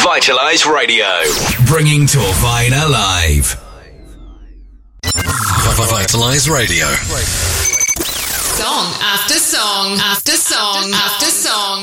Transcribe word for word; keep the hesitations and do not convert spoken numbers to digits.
Vitalize Radio. Bringing Torvine alive. Vitalize Radio. Song after song after song after song.